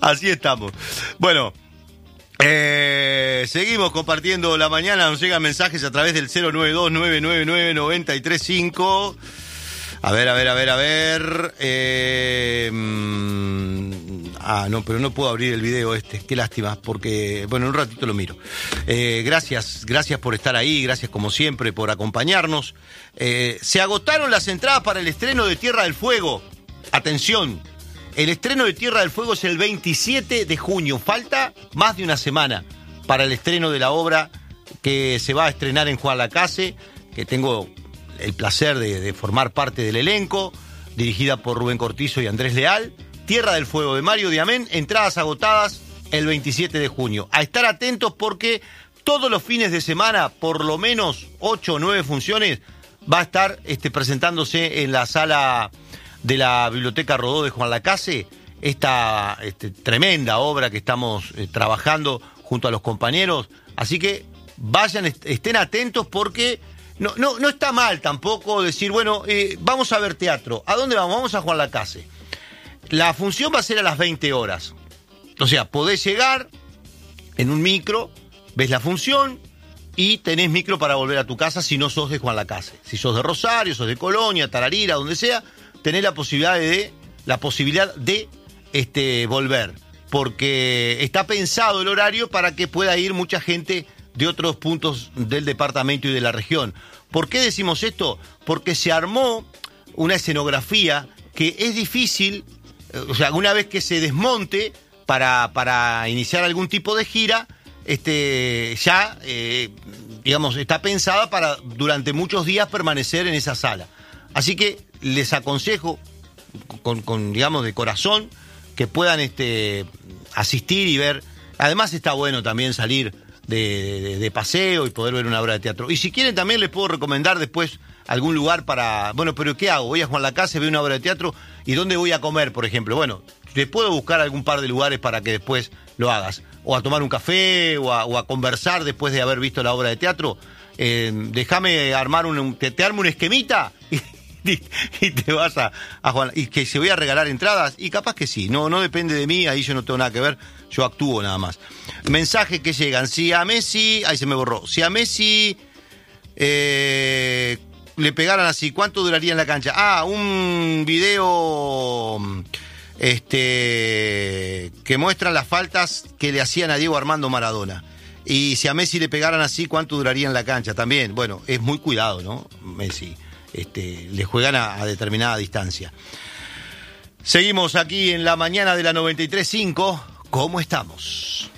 Así estamos. Bueno, seguimos compartiendo la mañana. Nos llegan mensajes a través del 092-999-935. A ver. No, pero no puedo abrir el video este. Qué lástima, porque, bueno, en un ratito lo miro. Gracias por estar ahí, gracias como siempre por acompañarnos. Se agotaron las entradas para el estreno de Tierra del Fuego. Atención, el estreno de Tierra del Fuego es el 27 de junio. Falta más de una semana para el estreno de la obra que se va a estrenar en Juan Lacase, que tengo el placer de formar parte del elenco, dirigida por Rubén Cortizo y Andrés Leal. Tierra del Fuego de Mario Diamén, entradas agotadas el 27 de junio. A estar atentos porque todos los fines de semana, por lo menos 8 o 9 funciones, va a estar presentándose en la sala de la Biblioteca Rodó de Juan Lacase, esta tremenda obra que estamos trabajando junto a los compañeros. Así que vayan, estén atentos porque no está mal tampoco decir, bueno, vamos a ver teatro. ¿A dónde vamos? Vamos a Juan Lacase. La función va a ser a las 20 horas. O sea, podés llegar en un micro, ves la función y tenés micro para volver a tu casa si no sos de Juan Lacase. Si sos de Rosario, sos de Colonia, Tararira, donde sea, tenés la posibilidad de volver. Porque está pensado el horario para que pueda ir mucha gente de otros puntos del departamento y de la región. ¿Por qué decimos esto? Porque se armó una escenografía que es difícil. O sea, una vez que se desmonte para iniciar algún tipo de gira, ya está pensada para durante muchos días permanecer en esa sala. Así que les aconsejo con de corazón que puedan asistir y ver. Además está bueno también salir de paseo y poder ver una obra de teatro. Y si quieren también les puedo recomendar después algún lugar para... Bueno, pero ¿qué hago? Voy a Juan Lacase, veo una obra de teatro, ¿y dónde voy a comer, por ejemplo? Bueno, te puedo buscar algún par de lugares para que después lo hagas. O a tomar un café, o a conversar después de haber visto la obra de teatro. Déjame armar te armo un esquemita y te vas a Juan... Y que se voy a regalar entradas, y capaz que sí. No depende de mí, ahí yo no tengo nada que ver, yo actúo nada más. Mensajes que llegan. Si a Messi... Ahí se me borró. Si a Messi... le pegaran así, ¿cuánto duraría en la cancha? Un video que muestra las faltas que le hacían a Diego Armando Maradona. Y si a Messi le pegaran así, ¿cuánto duraría en la cancha? También, bueno, es muy cuidado, ¿no? Messi, le juegan a determinada distancia. Seguimos aquí en la mañana de la 93.5. ¿Cómo estamos?